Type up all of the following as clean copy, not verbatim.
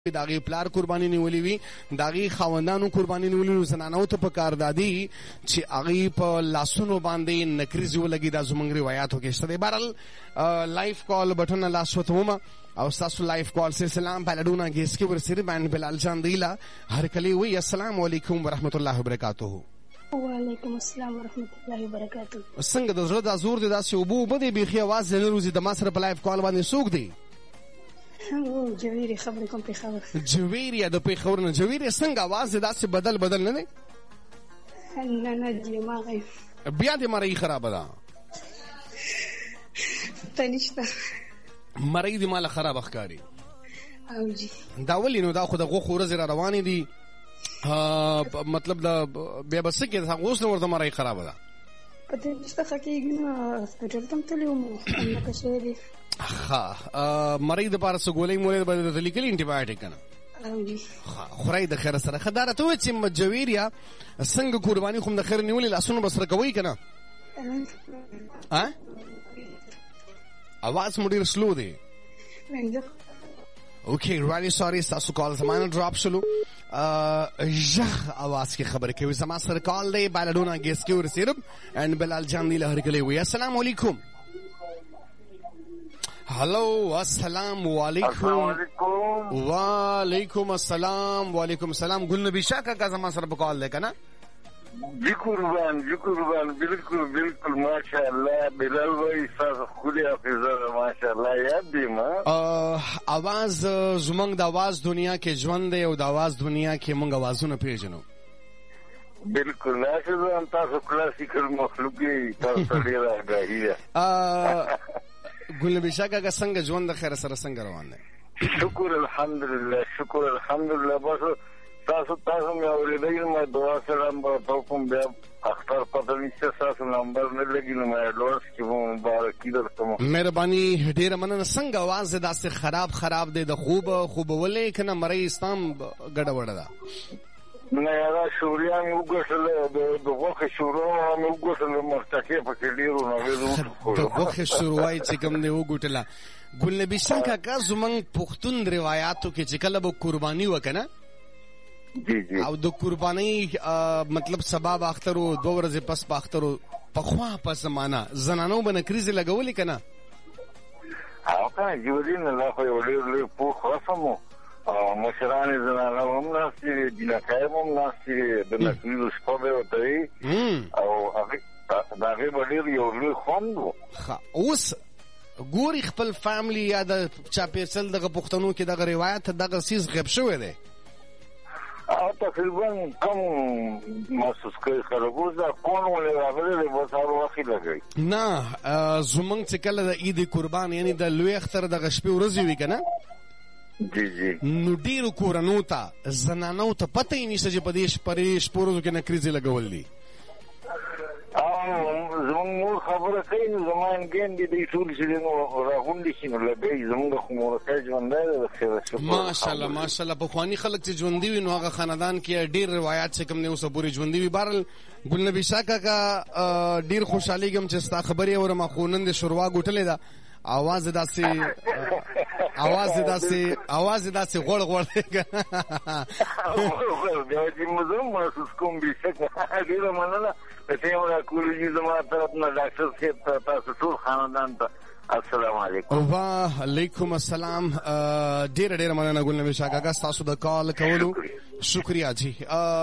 داغي پلار قرباني نیولې وي داغي خاوندانو قرباني نیولې زنانو ته په کار دادي چې هغه په لاسونو باندې نکریزي ولګي دا زمونږ روایتو کې شته. بهرحال لایف کال بټن لاس وتوما او تاسو لایف کال سلام بلډونا گیس کې ورسره باندې بلال جان دیلا هر کلی وي السلام علیکم ورحمت الله وبرکاته. وعلیکم السلام ورحمت الله وبرکاته. څنګه د زړه د زور د داسې وبو بده بيخي आवाज نه روزي د ما سره په لایف کال باندې سوق دی جويري خبرې کوم په خبر جويري د په خبر نه جويري څنګه आवाज داسې بدل نه دی نه دماغي بیا دې مړی خراب ده تنشته مړی دې مال خراب ښکاری او جی دا ولې نو دا خو د غوخو ورځ را روانې دي مطلب دا بیا بس کې دا اوس نو ورته مړی خراب ده پته نشته حقیقت نه هسپتال ته تلو مو انکه شری ها مړی د پاره سګولې مولې د لیکل انټي بایوټیک کنه او جی خورای د خیر سره خداره ته چې مجویریا څنګه قرباني خو د خیر نیولې لاسونو بسره کوي کنه ها आवाज مډیر سلو دی اوکے really sorry تاسو کال زمانه ډراپ شلو आवाज کی خبر کوي زما سره کال دی بلډونا گیس کې ورسېرم اند بلال جان دی لهر کلی وي السلام علیکم هلو السلام علیکم وعلیکم السلام وعلیکم السلام گل نبی شاه کا زما سره په کال دی کنه جی قربان بالکل ماشاءالله بلال بھائی تاسو خولي حافظه ماشاءالله یاد دی ما आवाज زمنګ د आवाज دنیا کې ژوند دی او د आवाज دنیا کې موږ आवाजونه پیژنو بالکل نه تاسو کلاسیکل مخلوق دی تاسو ډیر راغی ګل نبی شاه کا څنګه ژوند د خیر سره څنګه روان دی شکر الحمدلله بس تاسو مې اورېدل ما دعا سلام به کوم بیا اختر پته نشته تاسو نمبر نه لګی نو ما لوړ کې مبارکي درته مهرباني ډیره مننه څنګه आवाज داسې خراب دی د خوب ولې کنه مړی اسلام ګډه وړه ده نه یا شوریا مې وګټل د وخت شورو مې وګټل مرتکه په کې ډیرو نو د وخت شروعي چې کوم دی وګټله ګل نبی شاه کا زمنګ پښتون روایتو کې چې کله به قرباني وکنه جی او د قرباني مطلب سبب اخترو 2 ورځې پس پاخترو په خوا په زمانہ زنانو باندې کریزه لګولې کنه او کنه جوړین نه خو یو ډېر په خاصمو مشران زنانو هم ناسي دینکای هم ناسي د نکریزو شپه وته او هغه باندې یو لوی خوند اوس ګوري خپل فاميلي یا د چا پیسل دغه پښتنو کې دغه روایت دغه سیس غب شوی دی تقریبا کم محسوس کوي خرابوز دا کون ولې راغلی به سارو وخت لګي نه زمونږ چې کله د عید قربان یعنی د لوی اختر د غشپې ورځې وي کنه جی نو ډیرو کورنو ته زنانو ته پته یې نشته چې په دې شپې پورو کې نکریزې لګول دي زمون خبره کوي زمان ګندې د ټول چې نو راغونډي شي نو لګي زمون خو مورکه ژوند دی ماشاءالله په خواني خلک چې ژوند دي نو هغه خاندان کې ډیر روایت چې کوم نه اوسه پوری ژوند دي بهرل ګل نبی شاه کا ډیر خوشحالي کوم چې ستا خبري اور ما خونند شروع غټلې ده आवाज داسې غوړ بیا چې مزم محسوس کوم بشک ډیر مننه ته یو کولجی زما طرف نه ډاکټر صاحب تاسو ټول خاندان ته السلام علیکم وعلیکم السلام ډیر مننه ګل نبی شاه کا تاسو د کال کولو شکریہ جی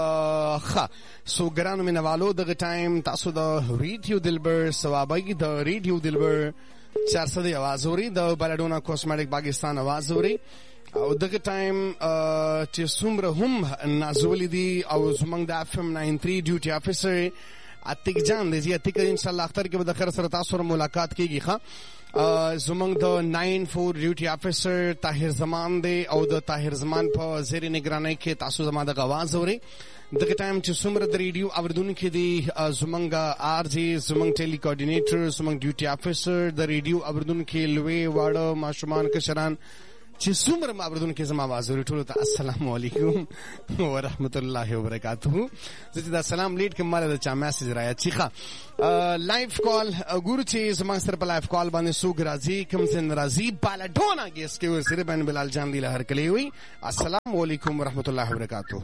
سو ګرانو مینوالو دغه ټایم تاسو د ریډیو دلبر ثوابای د ریډیو دلبر 400 دی आवाज اوري د بلډونا کوسمیټک پاکستان आवाज اوري او دغه ټایم چې څومره هم نازولې دي او زمنګ د FM 93 ډیوټي افیسر اتیک جان دی اتیک ان شاء الله اختر کې به د خیر سره تاسو سره ملاقات کیږي زمنګ د 94 ډیوټي افیسر طاهر زمان دی او د طاهر زمان په زیر نگرانی کې تاسو زما د आवाज اوري دغه ټایم چې څومره د ریډیو اوردونکو دي زمنګ آر جی زمنګ ټیلی کوارډینیټر زمنګ ډیوټي افیسر د ریډیو اوردونکو لوی واړه ماشومان کشران چې څومره معبودونکو زما आवाज ورې ټولو ته السلام علیکم ورحمت الله وبرکاته. زه چې دا سلام لیډ کوم مال د چا میسج راځي چیخه لایف کال ګورو چې زما سره په لایف کال باندې سوق راځي کوم څن راځي بالډونا ګیس کې وسره بن بلال جان دی لهر کلی وي. السلام علیکم ورحمت الله وبرکاته.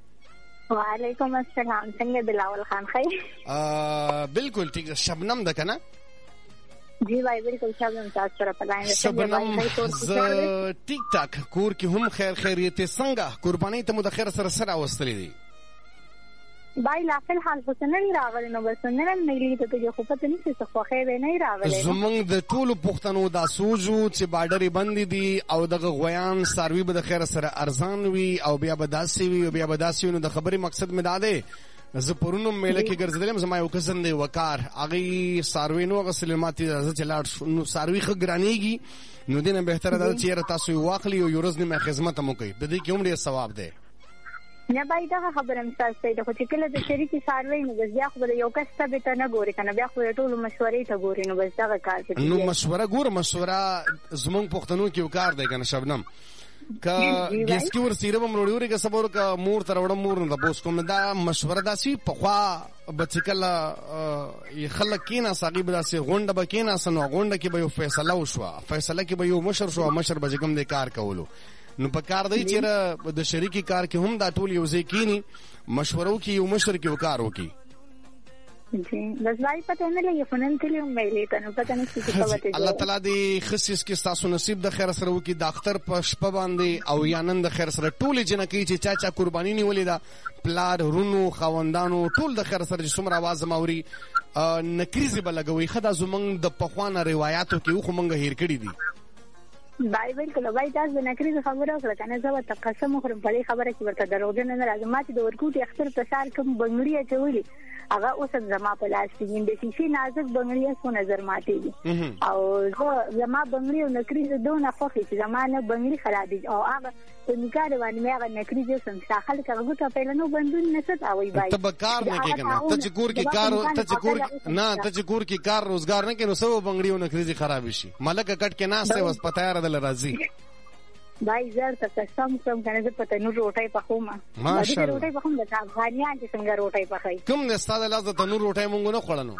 وعلیکم السلام. څنګه بلاول خان خیر؟ بالکل ٹھیک. شبنم ده کنه؟ جی بھائی بالکل شبنم تاسو سره په لاین شبنم ز ټیک ټاک کور کې هم خیر خیریت څنګه قرباني ته مو د خیر سره سره واستلې دي بھائی لا فی الحال خو نه راغلی نو بس نه لیدل ته خو پته نشي څه خو خیر نه راغلی. زمونږ د ټولو پښتنو دا سوچو چې بارډرې بندې دي او دغه غویان ساروي به د خیر سره ارزان وي او بیا به داسې وي او بیا به داسې وي. نو د خبرې مقصد مې دا دی زه پرونو میله کې ګرځېدلم زما یو کسن دی وقار هغې ساروی نو هغه سلیماتي راځه چې لاړ شو نو ساروي ښه ګرانېږي نو دې نه بهتره ده چې یاره تاسو یې واخلي او یو ورځ نیمه خدمت هم وکړئ د دې کې هم ډېر ثواب دی. نه بھائی دغه خبره هم ستاسو ته ده خو چې کله د شریکې څاروی نو بس بیا خو به یو کس ته ته نه ګوري که نه بیا خو د ټولو مشورې ته ګوري نو بس دغه کار نو مشوره ګوره مشوره زمونږ پښتنو کې یو کار دی که نه شبنم که ګیس کې ورسیره به مړوړي ورې که صبر که مور ته راوړم مور نه تپوس کوم دا مشوره داسې پخوا به چې کله خلک کېناست هغې به داسې غونډه به کېناست نو غونډه کې به یو فیصله وشوه فیصله کې به یو مشر شو مشر به چې کوم دی کار کولو نو په کار دی چېرې د شریکي کار کې هم دا ټول یو ځای کېني مشوره وکړي یو مشر کې یو کار وکړي. بس بھائی پته نه لګي خو نن کلی هم ویلې ته نو پته نشي چې څه وته الله تعالی دې ښه څیز کې ستاسو نصیب د خیر سره وکړي د اختر په شپه باندې او یا نن د خیر سره ټولې جنکۍ چې چا چا قرباني نیولې ده پلار رونو خاوندانو ټول د خیر سره چې څومره اواز ماوري نکریزې به لګوي ښه دا زموږ د پخوانه روایاتو کې خو موږ هیر کړي دي. بھائی بالکل بھائی تاسو د نکریزې خبره وکړه که نه زه به قسم وخورم په دې خبره کې ورته دروغجن نه راځم. ما چې د ورکوټي اختر په سهار کوم بنګړي اچولي هغه اوس زما په لاس کې د شیشې نازک بنګړي څو نظر ماتېږي او زما بنګړي او نکریزې دونه خوښې چې زما نه بنګړي خرابېږي او هغه په نکاح باندې مې هغه نکریزې سم خلک هغه ګوته پیله نو بندون نه ست اوي بھائی ته به کار نه کوې که نه ته چې کور کې کار ته چې کور کې کار روزګار نه کوې نو څه به بنګړي او نکریزې خرابې شي ملکه کټ کې ناست دی اوس په تیاره دله راځي. بھائی زر ته قسم کوم کنه زه په تنور روټۍ پخوم ماشاءالله روټۍ پخوم د افغانیان چې څنګه روټۍ پخوي کوم د ستا د لاس د تنور روټۍ مونږ نه خوړنو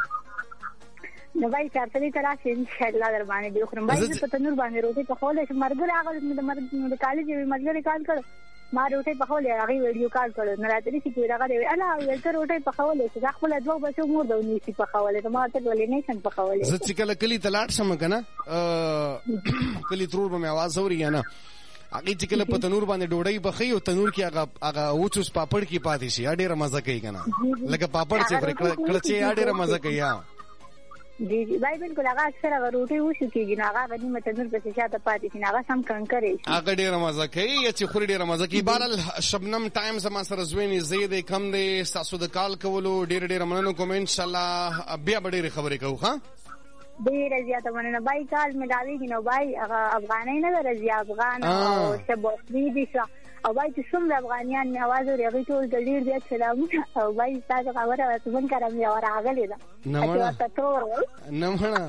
نو بھائی چارتلی ترا ان شاء الله در باندې دی خورم بھائی زه په تنور باندې روټۍ پخولې چې مرګ راغله د کالج یو مرګ کال کړ ما روټۍ پخولې هغه ویډیو کال کړ نه راځي چې پیرا غړې الا ولته روټۍ پخولې چې خپل دوه بچو مور د ونیسي پخولې ما ته ولې نه څنګه پخولې زه چې کله کلی تلاټ شم کنه کلی ترور به مې आवाज اوري نه هغه چې کله په تنور باندې ډوډۍ پخې او تنور کې هغه اوچوس پاپړ کې پاتې شي ډېره مزه کوي کنه لکه پاپړ چې کړچې ډېره مزه کوي جی جی بھائی بالکل هغه اکثر هغه روټي وشو کېږي نو هغه غنیمه تنور په شاته پاتې شي هغه سم کنکرې شي هغه ډېره مزه کوي چې خوري ډېره مزه کوي. بهرحال شبنم ټایم زما سره زوینې زیات کم دی ستاسو د کال کولو ډېر مننه کوم ان شاء الله بیا به ډېرې خبرې کوو ښه ډېره زیاته مننه بھائی کال ملاویږي نو بھائی هغه افغانۍ نه ده رضیا افغان او شبوخري دي او بھائی چې څومره افغانیان مې اواز اوري هغوی ټول ته ډېر زیات سلامونه او بھائی ستاسو خبره زموږ کره مې راغلې ده نه مړه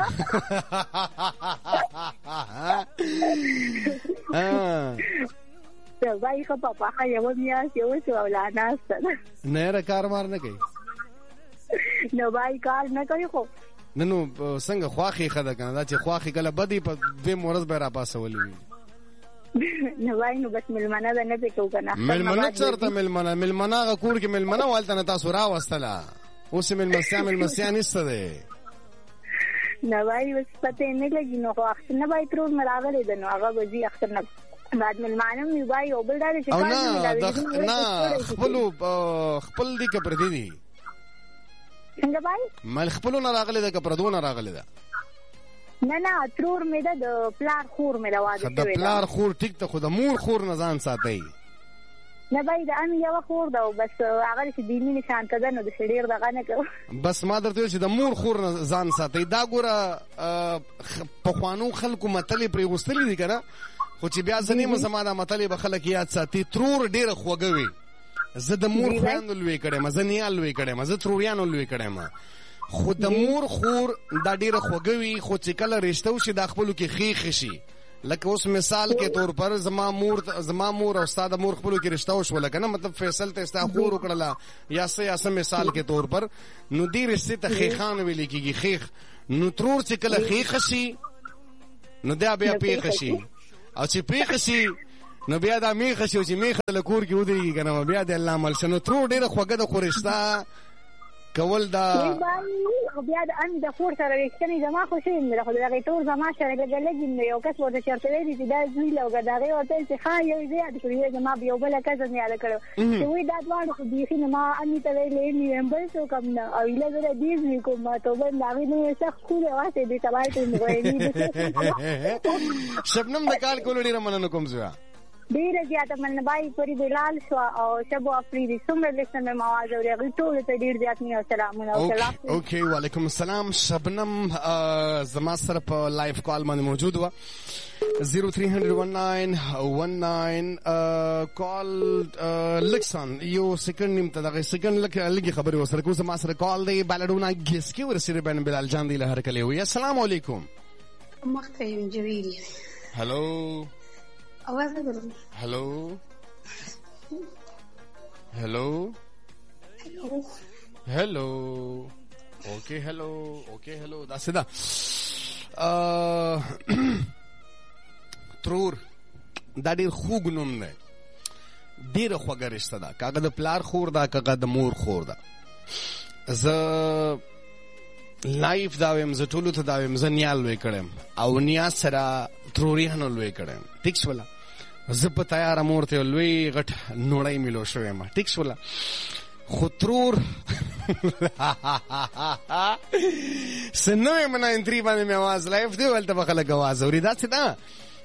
بھائی خو پاپا یوه میاشت یو څه اولاد نسته نه یاره کار مار نه کوي نو بھائی کار نه کوي خو نه نو څنګه خواښې ښه ده که نه دا چې خواښې کله بدي په دویم ورځ به یې راپاسولي وي نه بھائی نو بس مېلمنه به نه پې کوو که نه مېلمنه چېرته مېلمنه هغه کور کې مېلمنه و هلته نه تاسو راوستله اوس یې مېلمستیا نشته دی نه بھائی بس پته یې نه لګي نو خو اختر نه بھائی ترور مې راغلی ده نو هغه به ځي اختر نه بعد مېلمانه مې بھائی او بل دا دی چې او نه خپل دي که پردي دي څنګه بھائی مل خپلو نه راغلی ده که پردو نه راغلی ده نه ترور مې ده د پلار خور مې ده واده شوې ده د پلار خور ټیک ته خو د مور خور نه ځان ساتئ نه بھائی د امي یوه خور ده او بس هغه چې د مینې شانته ده نو داسې ډېر دغه نه کوو بس ما درته ویل چې د مور خور نه ځان ساتئ دا ګوره پخوانو خلکو متلې پرې غوستلې دي که نه خو چې بیا زه نیمه زما دا متلې به خلک یاد ساتي ترور ډېره خوږه وي زه د مور خویندو لوی کړی زه نیال لوی کړی زه تروریانو لوی کړی خو د مور خور دا ډېره خوږه وي خو چې کله رشته وشي دا خپلو کې خیښې شي لکه اوس مثال کې طور پر زما مور او استاد مور خپل کې رشتہ وشول کنه مطلب فیصل ته استا خور وکړه یا څه مثال کې طور پر نو دې رشتې ته خیخان ویل کېږي خیخ نو ترور چې کله خیخ شي نو دا بیا پیخ شي او چې پیخ شي نو بیا دا میخ شي چې میخ له کور کې ودرېږي کنه بیا د الله عمل شنو ترور ډېره خوږه د خورشتا کول دا بیا د ان د خور سره رښتینی زما خوشي نه خو دغه تور زما سره لګلګي نو یو کس ورته چرته ویلي چې دا زوی لوګه دا غي ورته چې ښا یو زیات کړی زما بیا بل کس نه یاد کړو چې وې دا دوه خو دې نه ما ان ته ویلې نه بل څه کوم نه او اله زره دې کوم ما ته به دا غي نه سخت خو له واسه دې سوال ته وایي شبنم د کال کول ډیر مننه کوم زه ډیر زیات من بای پوری بلال شو او شبو افریدی څومره لسن مې مواز اوري ټول ته ډیر زیات نه سلامونه او سلام اوکي وعلیکم السلام شبنم زما سره په لایو کال باندې موجود و 031919 کال لکسن یو سکند نیم ته دغه سکند لګي خبري وسره کو زما سره کال دی بالډونا ګیس کی ورسره بن بلال جان دی لهر کلی وي السلام علیکم مخته جویری هلو आवाज नहीं करो hello hello hello okay hello दासिदा ترور دا ډیر خوږ نوم دی ډیره خوږه رشته ده کاغه د پلار خور ده کاغه د مور خور ده زه لایف دا ویم زه ټولو ته دا ویم زه نیال لوی کړم او نیا سره تروریانو لوی کړم ټیک شولا زه په تیاره مور ته لوی غټ نوړی میلو شوی ما ټیک شولا خو ترور سنوې منا انتری باندې مې आवाज لایف دی ولته بخلک आवाज اوري دا څه ده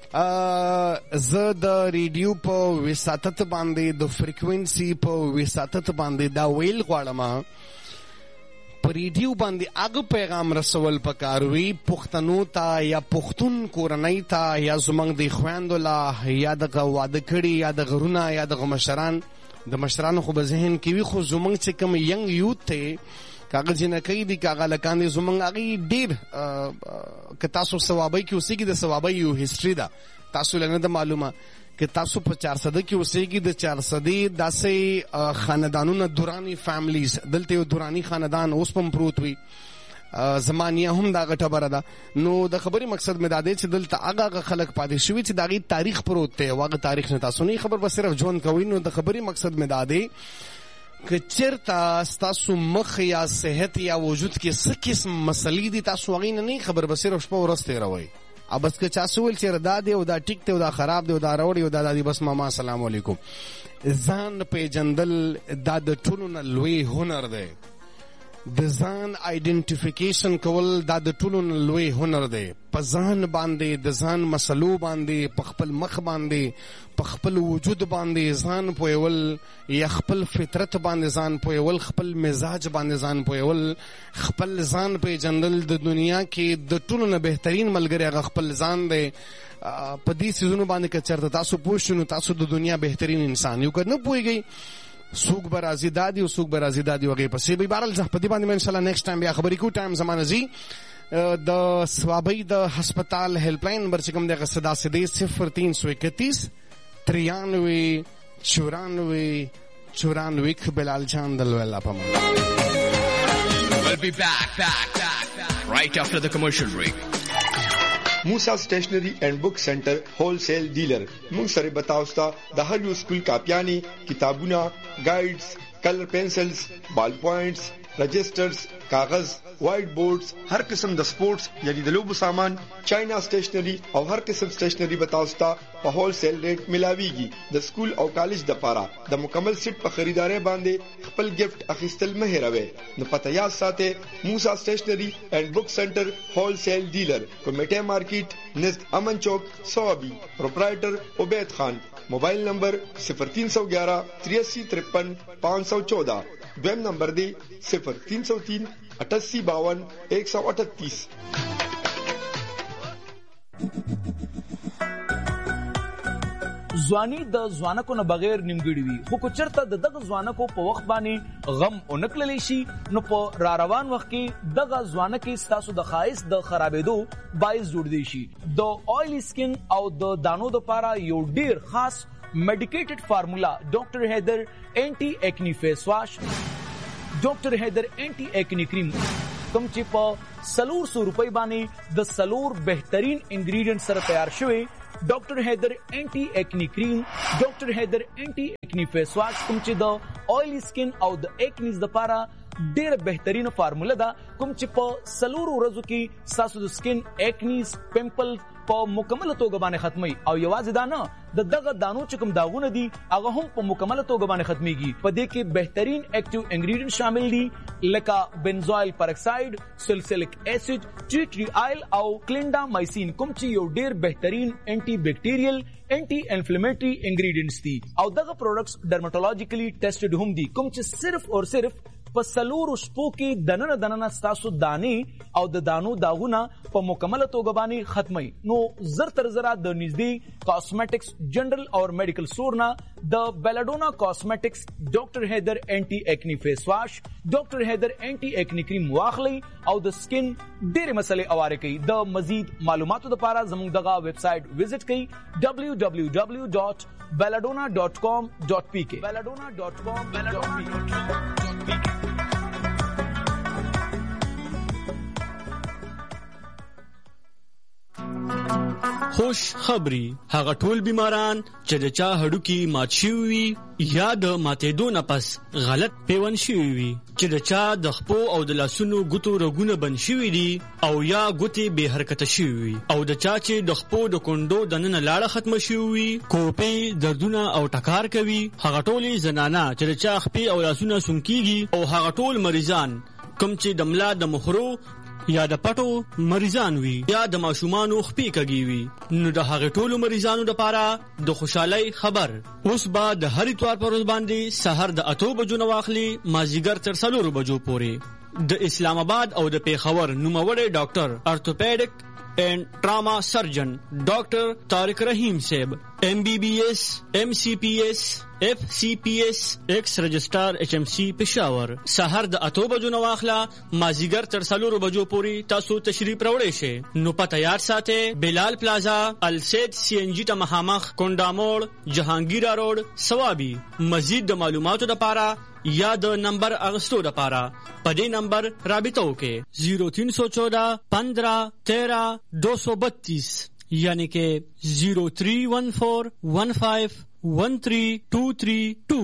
زه د ریډیو په وساتت باندې د فریکوئنسي په وساتت باندې دا ویل غواړم په ریډیو باندې هغه پیغام رسول پکاروي پښتنو ته یا پښتون کورنۍ ته یا زمونږ د خویندو لا یا د واده کړي یا د غرونه یا د مشران د مشرانو خو به ذهن کې وي خو زمونږ چې کوم ینګ یوت ته کاغه جنکې دي کاغه لکان دي زمونږ هغه ډیر که تاسو ثوابي کې اوسېږي د ثوابي یو هیستوري ده تاسو لنه د معلومه که تاسو په 400 کې اوسېږي د 400 داسې خاندانونو دورانی فیملیز دلته یو دورانی خاندان اوس پم پروت وي زمانیه هم دا غټه بره ده نو د خبرې مقصد مې دا دی چې دلته هغه خلک پاتې شوي چې د هغې تاریخ پروت دی او هغه تاریخ نه تاسو نه خبر به صرف ژوند کوئ نو د خبرې مقصد مې دا دی که چېرته ستاسو مخ یا صحت یا وجود کې څه قسم مسلې دي تاسو هغې نه نه خبر به صرف شپه ورځ تېروئ او بس که چا سویل چېرې دا دی او دا ټیک دی او دا خراب دی او دا راوړي او دا دی بس ماما السلام علیکم ځان پیژندل دا د ټولو نه لوی هنر دی د ځان آیډنټیفیکیشن کول دا د ټولو نه لوی هنر دی په ځان باندې د ځان مسلو باندې په خپل مخ باندې په خپل وجود باندې ځان پویول یا خپل فطرت باندې ځان پویول خپل مزاج باندې ځان پویول خپل ځان پیژندل د دنیا کې د ټولو نه بهترین ملګری هغه خپل ځان دی په دې سيزونو باندې که چېرته تاسو پوه شئ نو تاسو د دنیا بهترین انسان یو که نه پوهېږئ څوک به راځي دا دي او څوک به راځي دا دي هغې پسې به بهرحال زه په دې باندې انشاءالله نیکسټ ټایم بیا خبرې کوو ټایم زمانه ځي د سوابۍ د هسپتال هیلپ لاین نمبر چې کوم دی هغه صدا سدی 0331 بلال جان دلویلا په مانه We'll be back right after the commercial break. موسا stationery and book centre wholesale dealer موږ سره بتاوستا د هر یو سکول کاپیانی کتابونه گائیډز کلر پنسلز بال پوینټس رجسٹرز کاغذ وائٹ بورڈز هر قسم د سپورټس یعنی د لوبو سامان چاینا سټیشنری او هر قسم سټیشنری بتاوستا په هول سیل ریټ ملاویږي د سکول او کالج د پاره د مکمل سیټ په خریداري باندې خپل گیفت اخیستل مه هېروئ نو پته یاد ساتئ موسا سټیشنری اینڈ بک سنټر هول سیل ډیلر کمیټه مارکیټ نزد امن چوک سوابی پروپرائٹر عبید خان موبایل نمبر 0311 8353 514 دویم نمبر دی 0303 8852 138. ځواني د ځوانکو نه بغیر نیمګړي وي، خو که چېرته د دغه ځوانکو په وخت باندې غم ونکړلی شي نو په راروان وخت کې دغه ځوانکې ستاسو د ښایست د خرابېدو باعث جوړدی شي. د آیلی سکن او د دانو دپاره یو ډیر خاص میډیکیټډ فارمولا ډاکټر حیدر اینټي ایکنی فیس واش، ډاکټر حیدر اینټي ایکنی کریم کوم چې په 400 روپۍ باندې د 4 بهترین انګریډینټ سره تیار شوی ډاکټر حیدر اینټي ایکنی کریم، ډاکټر حیدر اینټي ایکنی فیس واش کوم چې د آیلی سکن او د ایکنیز دپاره ډیر بهترین فارمولا ده، کوم چې په 4 ورځو کې ستاسو د سکن ایکنیز پمپل په مکمله توګه باندې ختمي. او یوازې دا نه، د دغه دانو چې کوم داغونه دي هغه هم په مکمله توګه باندې ختمیږي. په دې کې بهترین ایکټیو انګریډینټ شامل دي لکه بنزوایل پرکساید، سلسلک ایسڈ، ټی ټری آیل او کلینډامایسین کوم چې یو ډیر بهترین انټي بیکټیریل انټي انفلیمیټری انګریډینټس دي. او دغه پروډکټس ډرماټولوژیکلی ټیسټډ هم دي کوم چې صرف او صرف په 4 شپو کې دننه ستاسو دانې او د دانو داغونه په مکمله توګه باندې ختمي. نو زر تر زره د نږدې کاسمیټکس جنرال او میډیکل سٹور نه د بیلاډونا کاسمیټکس ډاکټر حیدر اینټي ایکنی فیس واش، ډاکټر حیدر اینټي ایکنی کریم واخلي او د سکن ډېرې مسلې اواره کوي. د مزید معلوماتو لپاره زموږ دغه ویب سایټ وزټ کړئ www.belladonna.com.pk belladonna.com.pk. خوش خبری هغه ټول بیماران چې د چا هډوکي مات شوي وي یا د ماتېدو نه پس غلط پیوند شوي وي، چې د چا د خپو او د لاسونو ګوتو رګونه بند شوي دي او یا ګوتې بې حرکته شوي وي، او د چا چې د خپو د کونډو دننه لاړه ختمه شوي وي، کوپې، دردونه او ټکار کوي، هغه ټولې زنانه چې د چا خپې او لاسونه سونکېږي، او هغه ټول مریضان کوم چې د ملا د مخرو یا د پټو مریضان وي یا د ماشومانو خپې کږي وي، نو د هغې ټولو مریضانو دپاره د خوشحالۍ خبر. اوس به د هر اتوار پر ورځ باندې سهار د 8 بجو نه واخلي مازدیګر تر 4 بجو پورې د اسلام آباد او د پیښور نوموړی ډاکټر ارتوپیډک اینڈ ټراما سرجن ډاکټر طارق رحیم صاحب MBBS MCPS FCPS ایکس رجسٹار HMC پېښور سهار د 8 بجو نه واخله مازدیګر تر 4 بجو پورې تاسو تشریف راوړئ شئ. نو په تیار ساته بلال پلازا السید CNG ته مخامخ کونډاموړ جهانگیرا روډ سوابي. مزید د معلوماتو لپاره یا د نمبر اغستو لپاره په دې نمبر رابطه وکړئ 0314 15 13 232 یعنی کہ 0314151322.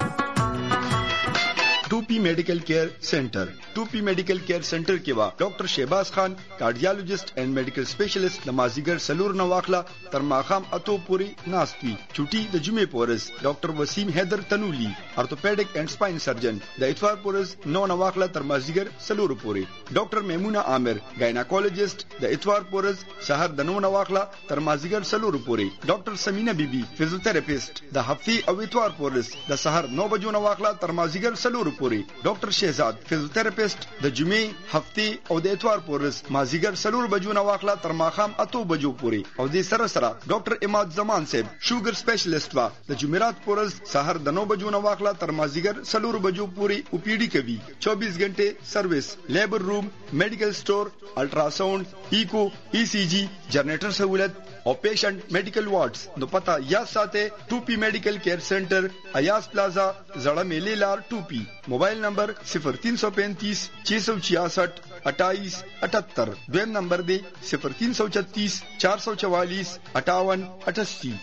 टूपी मेडिकल केयर सेंटर टूपी मेडिकल केयर सेंटर के वा डॉक्टर Shahbaz Khan cardiologist and medical specialist नमाजिगर सलूर नवाखला तरमाखाम अतो पूरी नास्ती छुट्टी द जुमे पोरस डॉक्टर वसीम हैदर तनूली orthopaedic and spine surgeon the इतवार पोरस 9 नवाखला तरमाजिगर सलूर पूरी डॉक्टर मेमूना आमिर गायनाकोलॉजिस्ट द इतवार पोरस शहर द 9 नवाखला तरमाजिगर सलूर पूरी डॉक्टर समीना बीबी फिजियोथेरेपिस्ट द हफ्ती और इतवार पोरस द शहर 9 बजो नवाखला तरमाजिगर सलूर डॉक्टर शहजाद फिजियोथेरेपिस्ट द जुमे हफ्ते और द इतवार पोरस माजिगर सलूर बजो नवाखला तरमाखाम अतो बजो पूरे और दे सरसरा डॉक्टर इमाद जमान साहब शुगर स्पेशलिस्ट वा द जुमेरात पोरस सहर द 9 बजो नवाखला तरमाजिगर सलूर बजो पूरी ओपीडी कभी 24 घंटे service labour room medical store ultrasound eco ECG generator सहूलत और पेशेंट मेडिकल वार्ड्स नो पता याद साथे टूपी मेडिकल केयर सेंटर अयास प्लाजा जड़ा मेले लार टूपी. Mobile number 0335 666 28 78. द्वैम नंबर दे 0336 444 58 88.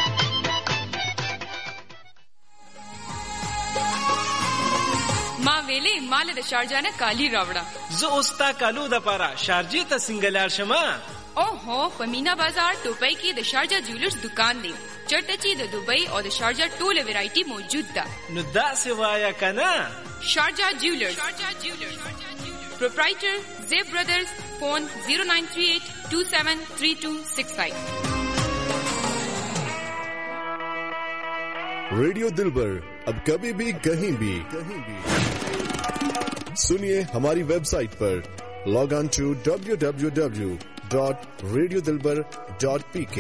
ما ویلې مال د شارجانه کالی راوړه زه اوستا کالو د پاره شارجې ته سنگلار شمه. اوهو په مینا بازار ټوپۍ کې د شارجا جولرز دکان دی چرته چې د دوبۍ او د شارجا ټوله ویرایټي موجود ده. نو دا څه وایا کنه شارجا جولرز پروپرایټر زیب برادرز فون 0938273265. रेडियो दिलबर अब कभी भी कहीं भी सुनिए हमारी वेबसाइट पर लॉग ऑन टू www.radiodilbar.pk